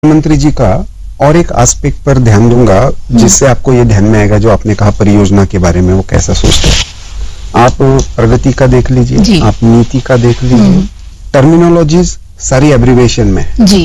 प्रधानमंत्री जी का और एक एस्पेक्ट पर ध्यान दूंगा जिससे आपको ये ध्यान में आएगा जो आपने कहा परियोजना के बारे में वो कैसा सोचते हैं। आप प्रगति का देख लीजिए, आप नीति का देख लीजिए, टर्मिनोलॉजीज सारी एब्रिविएशन में है जी,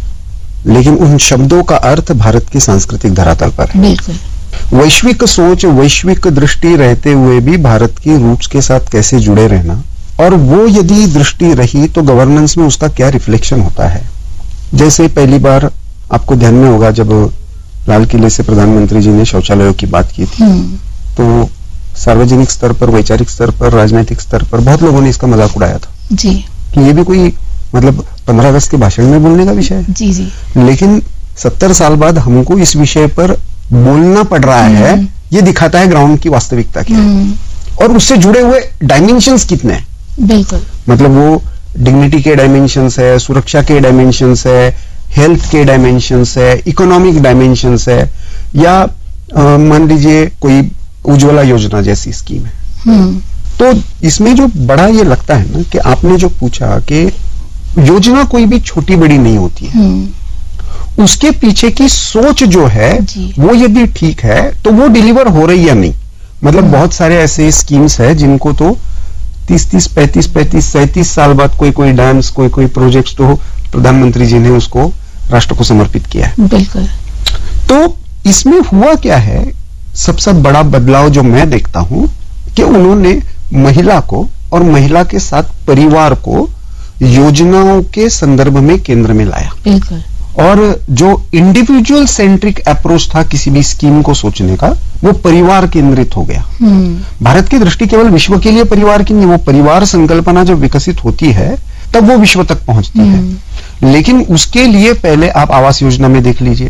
लेकिन उन शब्दों का अर्थ भारत की सांस्कृतिक धरातल पर है। बिल्कुल। वैश्विक सोच, वैश्विक दृष्टि रहते हुए भी भारत की रूट्स के साथ कैसे जुड़े रहना, और वो यदि दृष्टि रही तो गवर्नेंस में उसका क्या रिफ्लेक्शन होता है। जैसे पहली बार आपको ध्यान में होगा जब लाल किले से प्रधानमंत्री जी ने शौचालयों की बात की थी, तो सार्वजनिक स्तर पर, वैचारिक स्तर पर, राजनीतिक स्तर पर बहुत लोगों ने इसका मजाक उड़ाया था जी, कि ये भी कोई मतलब 15 अगस्त के भाषण में बोलने का विषय है जी जी। लेकिन 70 साल बाद हमको इस विषय पर बोलना पड़ रहा है, ये दिखाता है ग्राउंड की वास्तविकता क्या है और उससे जुड़े हुए डायमेंशंस कितने हैं। बिल्कुल, मतलब वो डिग्निटी के डायमेंशंस है, सुरक्षा के डायमेंशंस है, हेल्थ के डायमेंशंस है, इकोनॉमिक डायमेंशंस है, या मान लीजिए कोई उज्ज्वला योजना जैसी स्कीम है। तो इसमें जो बड़ा ये लगता है ना कि आपने जो पूछा कि योजना कोई भी छोटी बड़ी नहीं होती है, उसके पीछे की सोच जो है वो यदि ठीक है तो वो डिलीवर हो रही या नहीं। मतलब बहुत सारे ऐसे स्कीम्स है जिनको तो 30-30, 35-35, 37 साल बाद कोई डैम्स, कोई प्रोजेक्ट्स तो प्रधानमंत्री जी ने उसको राष्ट्र को समर्पित किया है। बिल्कुल। तो इसमें हुआ क्या है, सबसे बड़ा बदलाव जो मैं देखता हूं कि उन्होंने महिला को और महिला के साथ परिवार को योजनाओं के संदर्भ में केंद्र में लाया। बिल्कुल। और जो इंडिविजुअल सेंट्रिक अप्रोच था किसी भी स्कीम को सोचने का, वो परिवार केंद्रित हो गया। भारत की दृष्टि केवल विश्व के लिए परिवार की नहीं, वो परिवार संकल्पना जब विकसित होती है तब वो विश्व तक पहुंचती है। लेकिन उसके लिए पहले आप आवास योजना में देख लीजिए,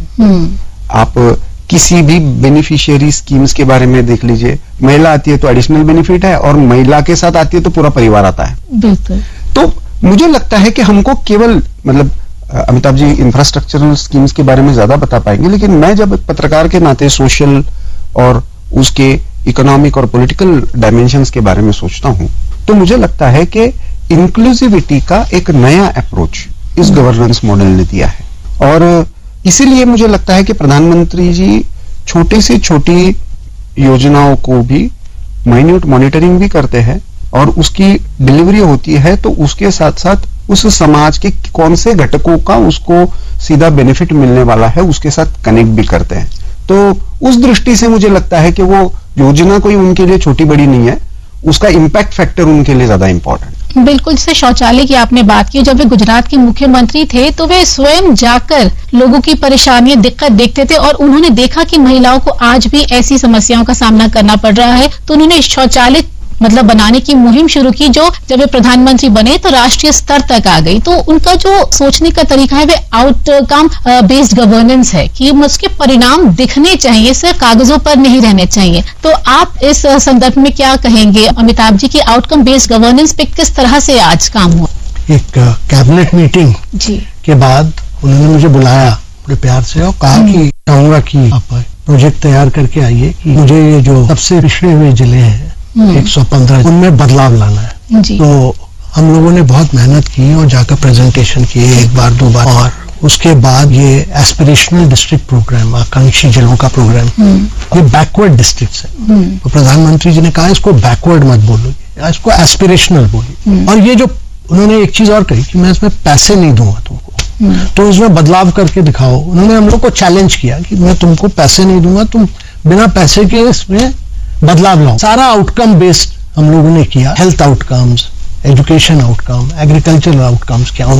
आप किसी भी बेनिफिशियरी स्कीम्स के बारे में देख लीजिए, महिला आती है तो एडिशनल बेनिफिट है और महिला के साथ आती है तो पूरा परिवार आता है। बिल्कुल। तो मुझे लगता है कि हमको केवल मतलब अमिताभ जी इंफ्रास्ट्रक्चरल स्कीम्स के बारे में ज्यादा बता पाएंगे, लेकिन मैं जब पत्रकार के नाते सोशल और उसके इकोनॉमिक और पॉलिटिकल डायमेंशंस के बारे में सोचता हूं तो मुझे लगता है कि इंक्लूसिविटी का एक नया अप्रोच इस गवर्नेंस मॉडल ने दिया है। और इसीलिए मुझे लगता है कि प्रधानमंत्री जी छोटी से छोटी योजनाओं को भी माइन्यूट मॉनिटरिंग भी करते हैं और उसकी डिलीवरी होती है तो उसके साथ साथ उस समाज के कौन से घटकों का उसको सीधा बेनिफिट मिलने वाला है उसके साथ कनेक्ट भी करते हैं। तो उस दृष्टि से मुझे लगता है कि वो योजना कोई उनके लिए छोटी बड़ी नहीं है, उसका इंपैक्ट फैक्टर उनके लिए ज्यादा इंपॉर्टेंट। बिल्कुल। जैसे शौचालय की आपने बात की, जब वे गुजरात के मुख्यमंत्री थे तो वे स्वयं जाकर लोगों की परेशानियां, दिक्कत देखते थे और उन्होंने देखा कि महिलाओं को आज भी ऐसी समस्याओं का सामना करना पड़ रहा है, तो उन्होंने शौचालय मतलब बनाने की मुहिम शुरू की, जो जब वे प्रधानमंत्री बने तो राष्ट्रीय स्तर तक आ गई। तो उनका जो सोचने का तरीका है वे आउटकम बेस्ड गवर्नेंस है कि उसके परिणाम दिखने चाहिए, सिर्फ कागजों पर नहीं रहने चाहिए। तो आप इस संदर्भ में क्या कहेंगे अमिताभ जी की आउटकम बेस्ड गवर्नेंस पे किस तरह से आज काम हुआ? एक कैबिनेट मीटिंग के बाद उन्होंने मुझे बुलाया बड़े प्यार से और कहा कि चाहूंगा कि आप प्रोजेक्ट तैयार करके आइए कि मुझे ये जो सबसे पिछड़े हुए जिले हैं 115 उनमें बदलाव लाना है। तो हम लोगों ने बहुत मेहनत की और जाकर प्रेजेंटेशन किए एक बार दो बार, और उसके बाद ये एस्पिरेशनल डिस्ट्रिक्ट प्रोग्राम, आकांक्षी जिलों का प्रोग्राम, ये बैकवर्ड डिस्ट्रिक्ट्स है। तो प्रधानमंत्री जी ने कहा इसको बैकवर्ड मत बोलो, इसको एस्पिरेशनल बोलिए। और ये जो उन्होंने एक चीज और कही कि मैं इसमें पैसे नहीं दूंगा तुमको, तो इसमें बदलाव करके दिखाओ। उन्होंने हम लोग को चैलेंज किया कि मैं तुमको पैसे नहीं दूंगा, तुम बिना पैसे के इसमें बदलाव लाओ। सारा आउटकम बेस्ड हम लोगों ने किया, health outcomes, education outcome, agricultural outcomes क्या